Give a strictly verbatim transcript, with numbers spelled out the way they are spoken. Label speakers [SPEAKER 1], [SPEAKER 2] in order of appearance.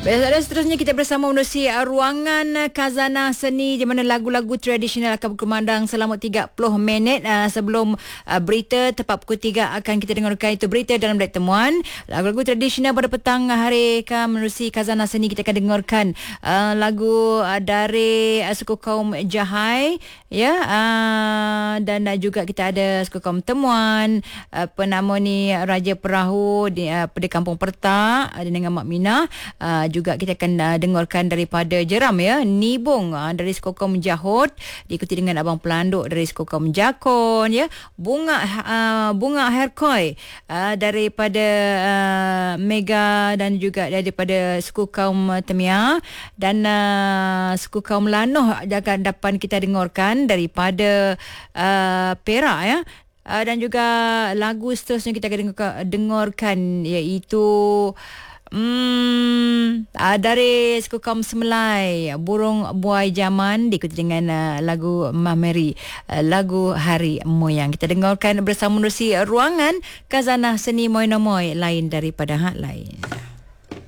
[SPEAKER 1] Dan seterusnya kita bersama menerusi uh, ruangan uh, Khazanah Seni di mana lagu-lagu tradisional akan berkumandang selama tiga puluh minit uh, sebelum uh, berita tepat pukul tiga akan kita dengarkan itu berita dalam bilik temuan. Lagu-lagu tradisional pada petang hari akan menerusi Khazanah Seni kita akan dengarkan uh, lagu uh, dari uh, suku kaum Jahai ya uh, dan uh, juga kita ada suku kaum Temuan uh, apa nama ni Raja Perahu di uh, di Kampung Pertak uh, dengan Mak Minah. Uh, juga kita akan uh, dengarkan daripada Jeram ya, Nibung uh, dari suku kaum Jahut, diikuti dengan Abang Pelanduk dari suku kaum Jakon ya, Bunga uh, Bunga Herkoi uh, daripada uh, Mega dan juga daripada suku kaum Temia dan uh, suku kaum Lanoh akan dapat kita dengarkan daripada uh, Perak ya. Uh, dan juga lagu seterusnya kita akan dengarkan iaitu Hmm, uh, dari suku kaum Semelai, Burung Buai Jaman, diikuti dengan uh, lagu Mahmeri, uh, lagu Hari Moyang. Kita dengarkan bersama menerusi ruangan Khazanah Seni Moy Nomoy lain daripada hak lain.